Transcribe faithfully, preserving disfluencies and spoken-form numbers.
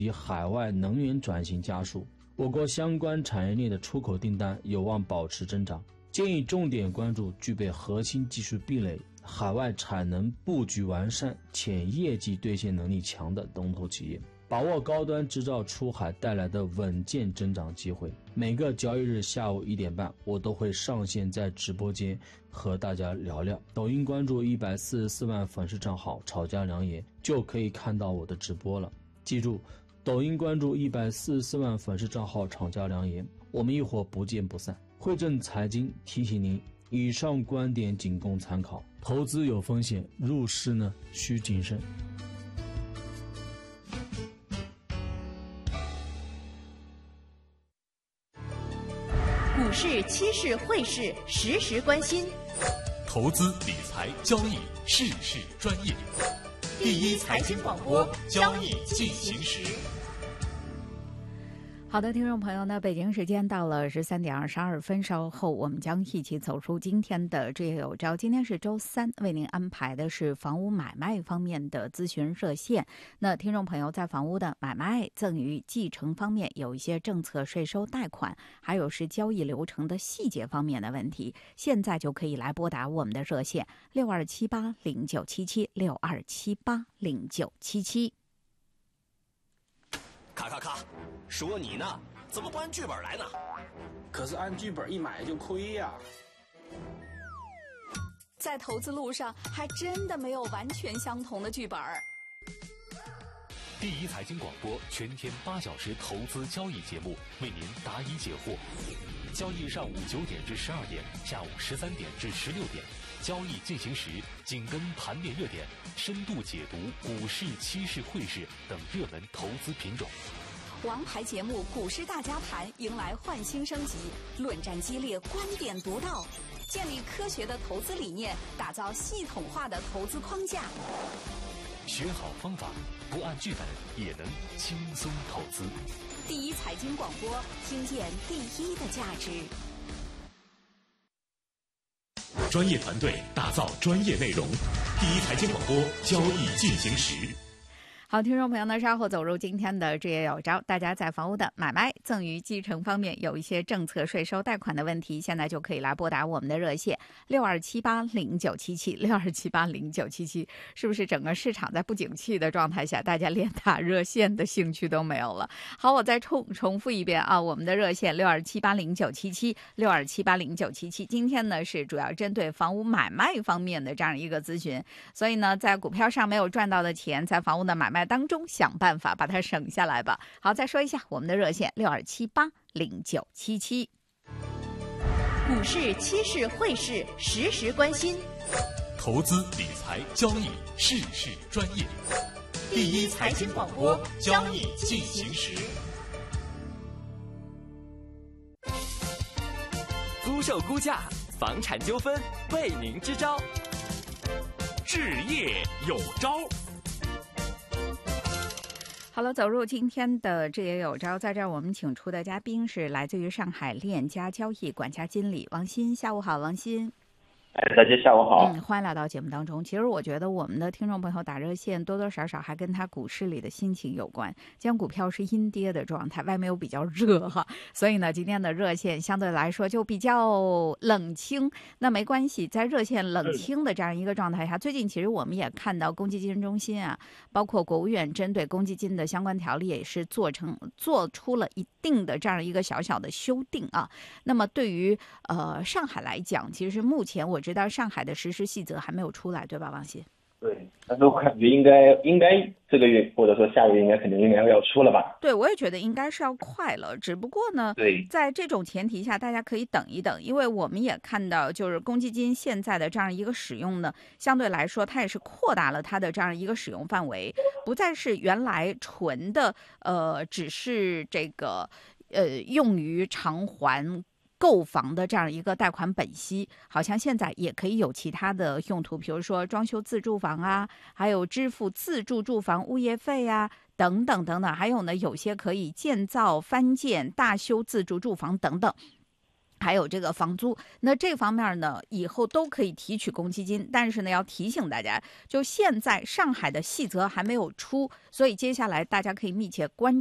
以海外能源转型加速，我国相关产业链的出口订单有望保持增长。建议重点关注具备核心技术壁垒、海外产能布局完善且业绩兑现能力强的龙头企业，把握高端制造出海带来的稳健增长机会。每个交易日下午一点半，我都会上线在直播间和大家聊聊。抖音关注一百四十四万粉丝账号炒家良言，就可以看到我的直播了。记住，抖音关注一百四十四万粉丝账号炒家良言，我们一会儿不见不散。汇正财经提醒您，以上观点仅供参考，投资有风险，入市呢需谨慎。 股市、期市、汇市，时时关心。 投资理财交易，事事专业。第一财经广播，交易进行时。 好的，听众朋友呢，北京时间到了十三点二十二分，稍后我们将一起走出今天的这有招。今天是周三，为您安排的是房屋买卖方面的咨询热线。那听众朋友在房屋的买卖、赠与、继承方面有一些政策、税收、贷款，还有是交易流程的细节方面的问题，现在就可以来拨打我们的热线六二七八零九七七六二七八零九七七。 咔咔咔，说你呢，怎么不按剧本来呢？ 可是按剧本一买就亏呀、啊。 在投资路上，还真的没有完全相同的剧本。 第一财经广播全天八小时投资交易节目，为您答疑解惑。交易上午九点至十二点，下午十三点至十六点。交易进行时，紧跟盘面热点，深度解读股市、期市、汇市等热门投资品种。 王牌节目《股市大家谈》迎来焕新升级，论战激烈，观点独到，建立科学的投资理念，打造系统化的投资框架。 学好方法，不按剧本也能轻松投资。 第一财经广播，听见第一的价值。 专业团队打造专业内容，第一财经广播，交易进行时。 好，听众朋友呢，稍后走入今天的职业有招。大家在房屋的买卖、赠与、继承方面有一些政策、税收、贷款的问题，现在就可以来拨打我们的热线六二七八零九七七六二七八零九七七。是不是整个市场在不景气的状态下，大家连打热线的兴趣都没有了？好，我再重重复一遍啊，我们的热线六二七八零九七七六二七八零九七七。今天呢是主要针对房屋买卖方面的这样一个咨询，所以呢，在股票上没有赚到的钱，在房屋的买卖当中想办法把它省下来吧。好，再说一下我们的热线六二七八零九七七。 股市、期市、汇市，时时关心。 投资理财交易，事事专业。第一财经广播，交易进行时。 租售估价，房产纠纷，为您支招。置业有招。 好了，走入今天的这也有招，在这儿我们请出的嘉宾是来自于上海链家交易管家经理王鑫。下午好，王鑫。 哎，大家下午好。 嗯，欢迎来到节目当中。其实我觉得我们的听众朋友打热线多多少少还跟他股市里的心情有关。今天股票是阴跌的状态，外面又比较热哈，所以呢，今天的热线相对来说就比较冷清。那没关系，在热线冷清的这样一个状态下，最近其实我们也看到公积金中心啊，包括国务院针对公积金的相关条例也是做成做出了一定的这样一个小小的修订啊。那么对于呃上海来讲，其实目前我知道上海的实施细则还没有出来，对吧，王鑫？ 对，但是我感觉应该应该这个月或者说下个月应该肯定应该要出了吧？ 对，我也觉得应该是要快了，只不过呢， 对， 在这种前提下，大家可以等一等，因为我们也看到，就是公积金现在的这样一个使用呢，相对来说，它也是扩大了它的这样一个使用范围，不再是原来纯的呃，只是这个呃用于偿还购房的这样一个贷款本息，好像现在也可以有其他的用途，比如说装修自住房啊，还有支付自住住房物业费啊，等等等等，还有呢，有些可以建造翻建大修自住住房等等。 还有这个房租，那这方面呢，以后都可以提取公积金。但是呢，要提醒大家，就现在上海的细则还没有出，所以接下来大家可以密切关注。